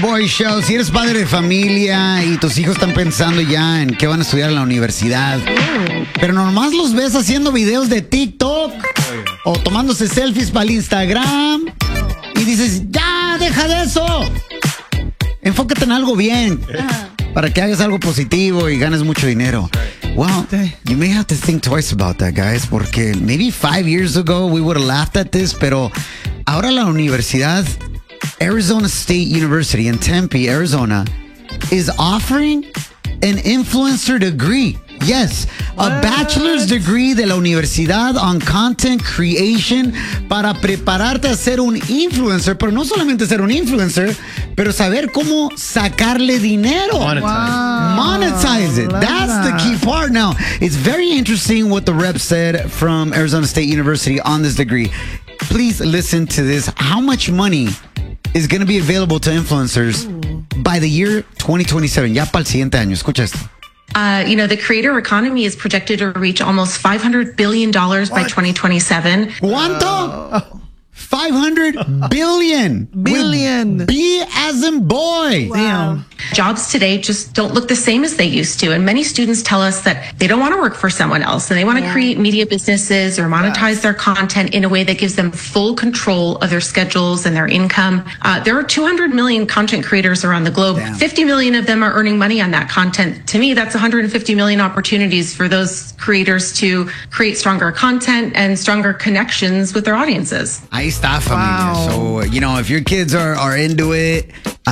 Show. Si eres padre de familia y tus hijos están pensando ya en qué van a estudiar en la universidad, pero nomás los ves haciendo videos de TikTok o tomándose selfies para el Instagram y dices, ya, deja de eso. Enfócate en algo bien para que hagas algo positivo y ganes mucho dinero. Well, you may have to think twice about that, guys, porque maybe 5 years ago we would have laughed at this, pero ahora la universidad, Arizona State University in Tempe, Arizona, is offering an influencer degree. Yes, a bachelor's degree de la universidad on content creation para prepararte a ser un influencer, pero no solamente ser un influencer, pero saber cómo sacarle dinero. Monetize it. That's the key part. Now, it's very interesting what the rep said from Arizona State University on this degree. Please listen to this. How much money is going to be available to influencers by the year 2027? Ya para el siguiente año. Escucha esto. The creator economy is projected to reach almost $500 billion by 2027. ¿Cuánto? 500 billion. Billion. B as in boy. Wow. Damn. Jobs today just don't look the same as they used to. And many students tell us that they don't want to work for someone else and they want to create media businesses or monetize their content in a way that gives them full control of their schedules and their income. There are 200 million content creators around the globe. Damn. 50 million of them are earning money on that content. To me, that's 150 million opportunities for those creators to create stronger content and stronger connections with their audiences. Ahí está, familia. So, if your kids are into it,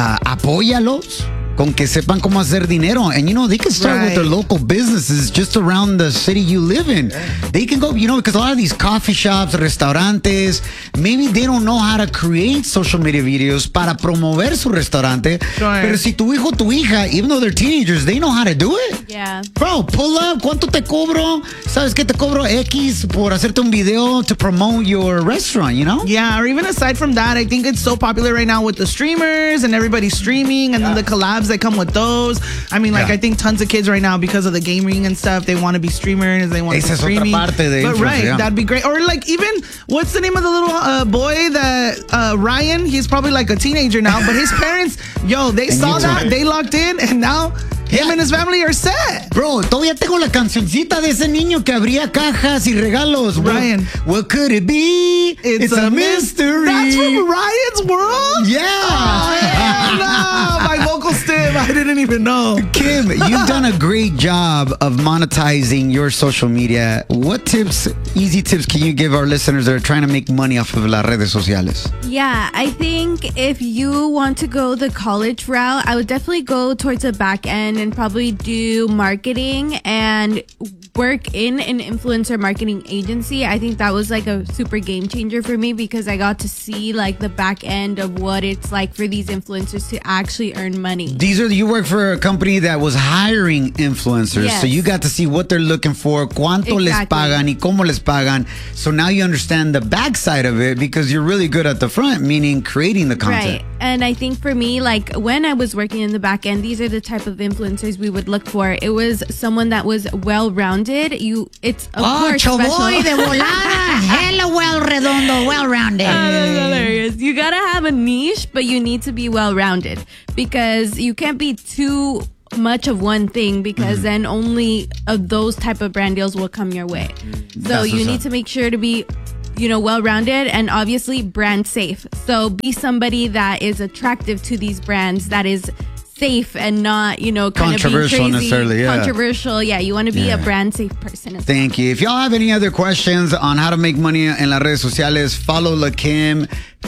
apóyalos con que sepan cómo hacer dinero. And, they can start with their local businesses just around the city you live in. They can go, because a lot of these coffee shops, restaurantes, maybe they don't know how to create social media videos para promover su restaurante. Sure. Pero si tu hijo, tu hija, even though they're teenagers, they know how to do it. Yeah. Bro, pull up. ¿Cuánto te cobro? ¿Sabes qué te cobro X por hacerte un video to promote your restaurant, Yeah, or even aside from that, I think it's so popular right now with the streamers and everybody streaming and then the collabs that come with those. I mean, I think tons of kids right now, because of the gaming and stuff, they want to be streamers, they want to be streaming. Esa es otra parte de but that'd be great. Or even, what's the name of the little boy that, Ryan? He's probably like a teenager now, but his parents, they saw that, they locked in, and now him and his family are set. Bro, todavía tengo la cancioncita de ese niño que abría cajas y regalos. Ryan. What could it be? It's a mystery. That's from Ryan's World? Yeah. Oh, yeah, no. My vocal stim, I didn't even know. Kim, you've done a great job of monetizing your social media. What easy tips can you give our listeners that are trying to make money off of las redes sociales? Yeah, I think if you want to go the college route, I would definitely go towards the back end and probably do marketing and work in an influencer marketing agency. I think that was like a super game changer for me because I got to see like the back end of what it's like for these influencers to actually earn money. You work for a company that was hiring influencers, yes. So you got to see what they're looking for, cuánto les pagan y cómo les pagan. So now you understand the backside of it because you're really good at the front, meaning creating the content. Right. And I think for me, like when I was working in the back end, these are the type of influencers we would look for. It was someone that was well-rounded. It's of course Choboy de volada. Hello, well-rounded. That's hilarious. You gotta have a niche, but you need to be well-rounded because you can't be too much of one thing because then only those type of brand deals will come your way. So you need to make sure to be well-rounded and obviously brand safe. So be somebody that is attractive to these brands, that is safe and not, kind of controversial crazy, necessarily. Yeah. Controversial. Yeah, you want to be a brand safe person. Thank you. If y'all have any other questions on how to make money en las redes sociales, follow La Kim.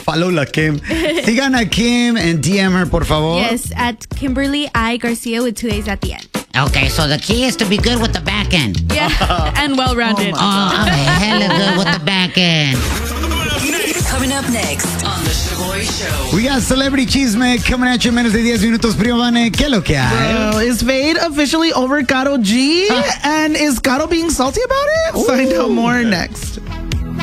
Sigan a Kim and DM her, por favor. Yes, at Kimberly I. Garcia with 2 A's at the end. Okay, so the key is to be good with the back end. Yeah, and well-rounded. I'm hella good with the back end. Coming up next on The Shoboy Show. We got Celebrity Chisme coming at you en menos de 10 minutos. Primo Vane, ¿qué es lo que hay? Well, is Fade officially over Karol G? And is Karol being salty about it? Find out more next.